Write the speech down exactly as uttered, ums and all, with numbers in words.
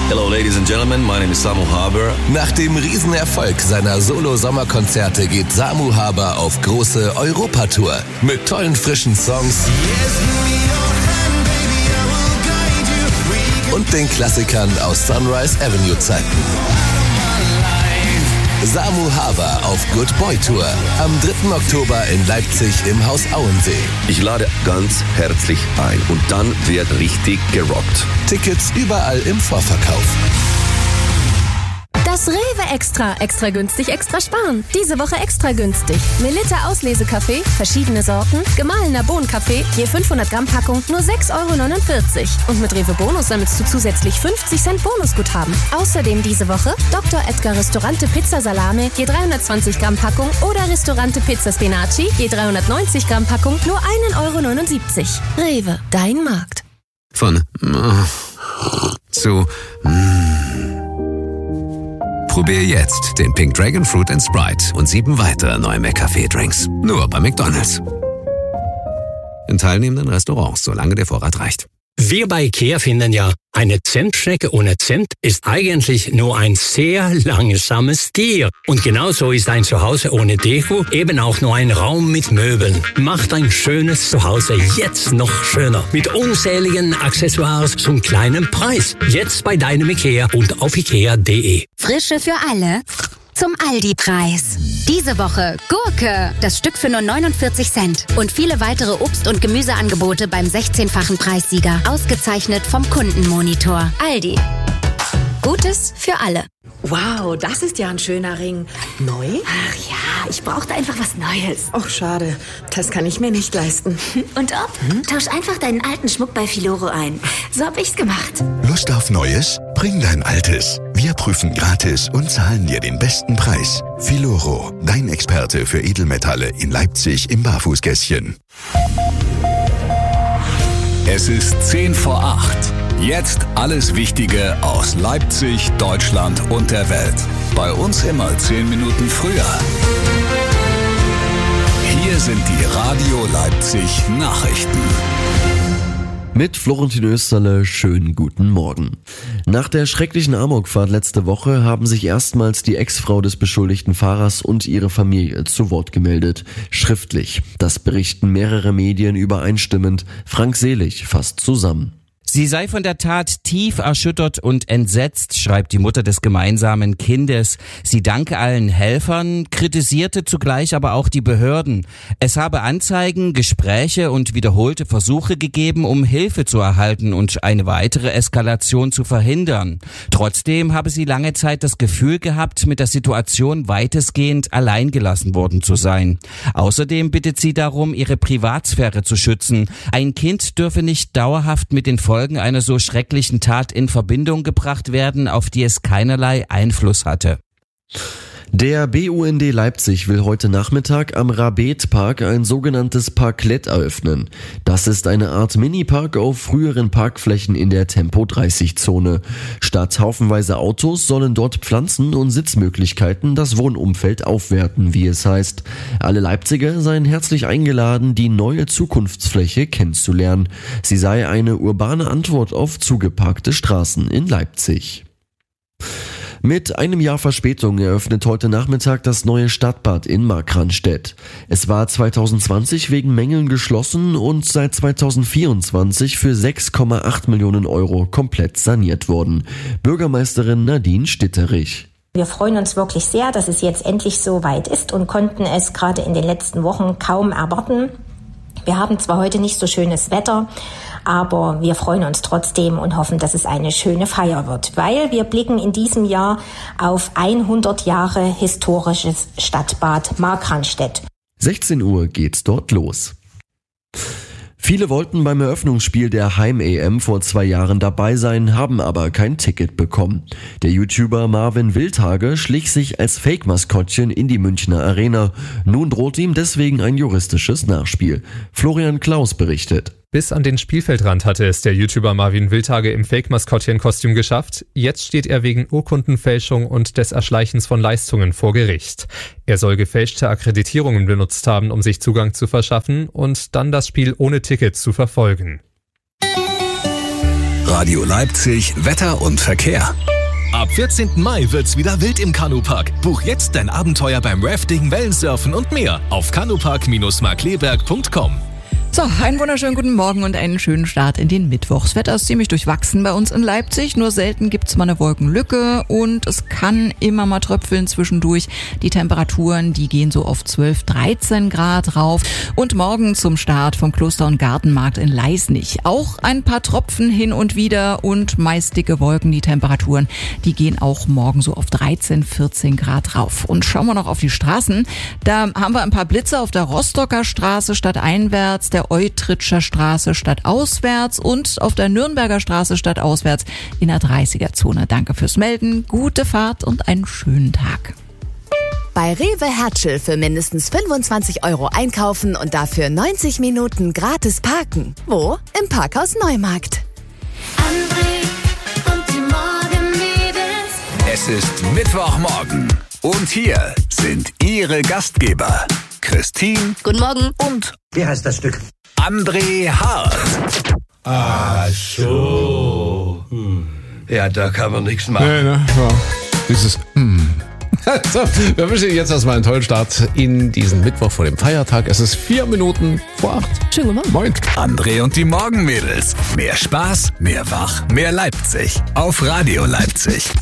Hello, ladies and gentlemen, my name is Samu Haber. Nach dem Riesenerfolg seiner Solo-Sommerkonzerte geht Samu Haber auf große Europatour mit tollen frischen Songs und den Klassikern aus Sunrise Avenue Zeiten. Samu Haber auf Good Boy Tour am dritten Oktober in Leipzig im Haus Auensee. Ich lade ganz herzlich ein und dann wird richtig gerockt. Tickets überall im Vorverkauf. Das Rewe Extra. Extra günstig, extra sparen. Diese Woche extra günstig. Melitta Auslesekaffee, verschiedene Sorten, gemahlener Bohnenkaffee, je fünfhundert Gramm Packung, nur sechs Euro neunundvierzig. Und mit Rewe Bonus sammelst du zusätzlich fünfzig Cent Bonusguthaben. Außerdem diese Woche Doktor Edgar Restaurante Pizza Salame, je dreihundertzwanzig Gramm Packung oder Restaurante Pizza Spinaci, je dreihundertneunzig Gramm Packung, nur ein Euro neunundsiebzig. Rewe, dein Markt. Von äh, zu äh. Probier jetzt den Pink Dragon Fruit and Sprite und sieben weitere neue McCafé-Drinks. Nur bei McDonald's. In teilnehmenden Restaurants, solange der Vorrat reicht. Wir bei IKEA finden ja, eine Zentschnecke ohne Cent ist eigentlich nur ein sehr langsames Tier. Und genauso ist ein Zuhause ohne Deko eben auch nur ein Raum mit Möbeln. Macht ein schönes Zuhause jetzt noch schöner. Mit unzähligen Accessoires zum kleinen Preis. Jetzt bei deinem IKEA und auf ikea punkt de. Frische für alle zum Aldi-Preis. Diese Woche Gurke, das Stück für nur neunundvierzig Cent. Und viele weitere Obst- und Gemüseangebote beim sechzehnfachen Preissieger. Ausgezeichnet vom Kundenmonitor. Aldi. Gutes für alle. Wow, das ist ja ein schöner Ring. Neu? Ach ja, ich brauchte einfach was Neues. Ach, schade. Das kann ich mir nicht leisten. Und ob? Hm? Tausch einfach deinen alten Schmuck bei Filoro ein. So hab ich's gemacht. Lust auf Neues? Bring dein Altes. Wir prüfen gratis und zahlen dir den besten Preis. Filoro, dein Experte für Edelmetalle in Leipzig im Barfußgässchen. Es ist zehn vor acht. Jetzt alles Wichtige aus Leipzig, Deutschland und der Welt. Bei uns immer zehn Minuten früher. Hier sind die Radio Leipzig Nachrichten. Mit Florentin Österle, schönen guten Morgen. Nach der schrecklichen Amokfahrt letzte Woche haben sich erstmals die Ex-Frau des beschuldigten Fahrers und ihre Familie zu Wort gemeldet. Schriftlich. Das berichten mehrere Medien übereinstimmend. Frank Selig fasst zusammen. Sie sei von der Tat tief erschüttert und entsetzt, schreibt die Mutter des gemeinsamen Kindes. Sie danke allen Helfern, kritisierte zugleich aber auch die Behörden. Es habe Anzeigen, Gespräche und wiederholte Versuche gegeben, um Hilfe zu erhalten und eine weitere Eskalation zu verhindern. Trotzdem habe sie lange Zeit das Gefühl gehabt, mit der Situation weitestgehend alleingelassen worden zu sein. Außerdem bittet sie darum, ihre Privatsphäre zu schützen. Ein Kind dürfe nicht dauerhaft mit den Folgen einer so schrecklichen Tat in Verbindung gebracht werden, auf die es keinerlei Einfluss hatte. Der B U N D Leipzig will heute Nachmittag am Rabet-Park ein sogenanntes Parklet eröffnen. Das ist eine Art Mini-Park auf früheren Parkflächen in der Tempo dreißig Zone. Statt haufenweise Autos sollen dort Pflanzen und Sitzmöglichkeiten das Wohnumfeld aufwerten, wie es heißt. Alle Leipziger seien herzlich eingeladen, die neue Zukunftsfläche kennenzulernen. Sie sei eine urbane Antwort auf zugeparkte Straßen in Leipzig. Mit einem Jahr Verspätung eröffnet heute Nachmittag das neue Stadtbad in Markranstädt. Es war zwanzig zwanzig wegen Mängeln geschlossen und seit zwanzig vierundzwanzig für sechs Komma acht Millionen Euro komplett saniert worden. Bürgermeisterin Nadine Stitterich. Wir freuen uns wirklich sehr, dass es jetzt endlich so weit ist und konnten es gerade in den letzten Wochen kaum erwarten. Wir haben zwar heute nicht so schönes Wetter, aber wir freuen uns trotzdem und hoffen, dass es eine schöne Feier wird, weil wir blicken in diesem Jahr auf hundert Jahre historisches Stadtbad Markranstädt. sechzehn Uhr geht's dort los. Viele wollten beim Eröffnungsspiel der Heim-E M vor zwei Jahren dabei sein, haben aber kein Ticket bekommen. Der YouTuber Marvin Wildhage schlich sich als Fake-Maskottchen in die Münchner Arena. Nun droht ihm deswegen ein juristisches Nachspiel. Florian Klaus berichtet. Bis an den Spielfeldrand hatte es der YouTuber Marvin Wildhage im Fake-Maskottchen-Kostüm geschafft. Jetzt steht er wegen Urkundenfälschung und des Erschleichens von Leistungen vor Gericht. Er soll gefälschte Akkreditierungen benutzt haben, um sich Zugang zu verschaffen und dann das Spiel ohne Ticket zu verfolgen. Radio Leipzig, Wetter und Verkehr. Ab vierzehnten Mai wird's wieder wild im Kanupark. Buch jetzt dein Abenteuer beim Rafting, Wellensurfen und mehr auf kanupark Bindestrich markleberg Punkt com. So, einen wunderschönen guten Morgen und einen schönen Start in den Mittwoch. Das Wetter ist ziemlich durchwachsen bei uns in Leipzig. Nur selten gibt's mal eine Wolkenlücke und es kann immer mal tröpfeln zwischendurch. Die Temperaturen, die gehen so auf zwölf, dreizehn Grad rauf. Und morgen zum Start vom Kloster- und Gartenmarkt in Leisnig. Auch ein paar Tropfen hin und wieder und meist dicke Wolken. Die Temperaturen, die gehen auch morgen so auf dreizehn, vierzehn Grad rauf. Und schauen wir noch auf die Straßen. Da haben wir ein paar Blitze auf der Rostocker Straße stadteinwärts, der Eutritscher Straße stadtauswärts und auf der Nürnberger Straße stadtauswärts in der dreißiger-Zone. Danke fürs Melden, gute Fahrt und einen schönen Tag. Bei Rewe Hertschel für mindestens fünfundzwanzig Euro einkaufen und dafür neunzig Minuten gratis parken. Wo? Im Parkhaus Neumarkt. André und die Morgenmädels. Es ist Mittwochmorgen und hier sind Ihre Gastgeber Christine. Guten Morgen. Und wie heißt das Stück? André Hart. Ach so. Hm. Ja, da kann man nichts machen. Nee, ne? Ja. Dieses hm. So, wir wünschen Ihnen jetzt erstmal einen tollen Start in diesen Mittwoch vor dem Feiertag. Es ist vier Minuten vor acht. Schönen guten Morgen. Moin. André und die Morgenmädels. Mehr Spaß, mehr Wach, mehr Leipzig. Auf Radio Leipzig.